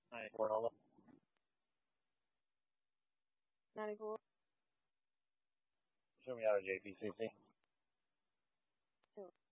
94 Nova. 94. Show me out of JPCC.